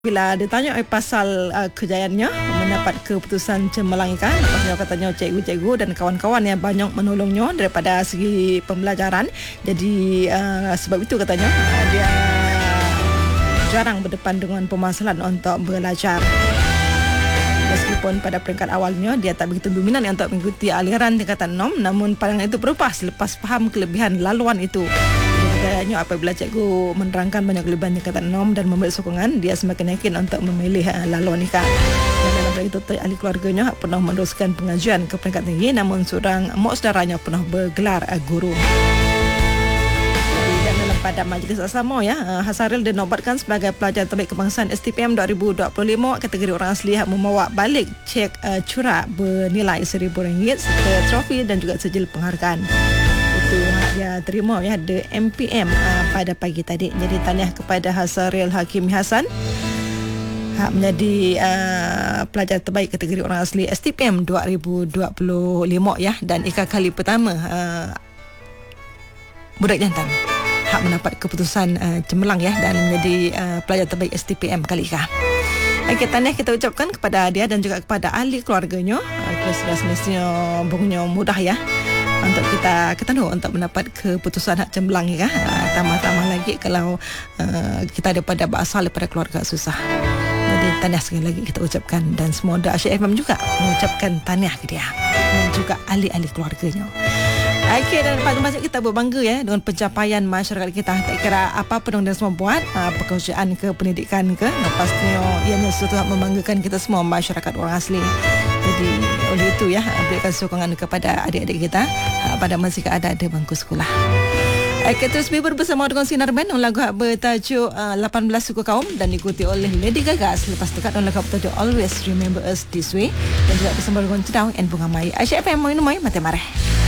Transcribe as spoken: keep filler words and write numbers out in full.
Bila ditanya eh, pasal uh, kejayaannya mendapat keputusan cemerlang kan, pasal katanya cikgu-cikgu dan kawan-kawan yang banyak menolongnya daripada segi pembelajaran. Jadi uh, sebab itu katanya uh, dia jarang berdepan dengan permasalahan untuk belajar. Meskipun pada peringkat awalnya dia tak begitu berminat untuk mengikuti aliran tingkatan enam, namun pandangan itu berubah selepas faham kelebihan laluan itu. Katanya apabila cikgu menerangkan banyak kelebihan tingkatan enam dan memberi sokongan, dia semakin yakin untuk memilih uh, laluan nikah. Dan dalam hal itu, ahli keluarganya pernah meneruskan pengajuan ke peringkat tinggi, namun seorang mak saudaranya pernah bergelar uh, guru. Dan dalam pada majlis sama ya, uh, Hasaril dinobatkan sebagai pelajar terbaik kebangsaan S T P M dua ribu dua puluh lima kategori orang asli yang membawa balik cek uh, curak bernilai seribu ringgit serta trofi dan juga sijil penghargaan. Itu dia terima ya the M P M uh, pada pagi tadi. Jadi tahniah kepada Hasaril Hakim Hasan hak menjadi uh, pelajar terbaik kategori orang asli S T P M dua ribu dua puluh lima ya, dan ika kali pertama uh, budak jantan hak mendapat keputusan uh, cemerlang ya dan menjadi uh, pelajar terbaik S T P M kali ika. Okey, tahniah kita ucapkan kepada dia dan juga kepada ahli keluarganya. Uh, sudah semestinya bungunya mudah ya untuk kita ketanu untuk mendapat keputusan hak cemerlang ya. Uh, tambah-tambah lagi kalau uh, kita daripada berasal daripada keluarga susah. Jadi tahniah sekali lagi kita ucapkan, dan semua Asyik F M juga mengucapkan tahniah ke dia dan juga ahli-ahli keluarganya. Okey, dan pada masa kita berbangga ya dengan pencapaian masyarakat kita. Tak kira apa pun yang semua buat, uh, pekerjaan ke, pendidikan ke, pastinya ianya sesuatu yang membanggakan kita semua masyarakat orang asli. Jadi oleh itu ya, berikan sokongan kepada adik-adik kita uh, pada masa ada di bangku sekolah. Okey, terus bibur bersama dengan Sinar Band dengan lagu bertajuk uh, lapan belas Suku Kaum dan diikuti oleh Lady Gaga selepas dekat dengan lagu bertajuk Always Remember Us This Way, dan juga bersama dengan Cedau and Bunga Mai. Asyik F M Minum Mai Mati Mareh.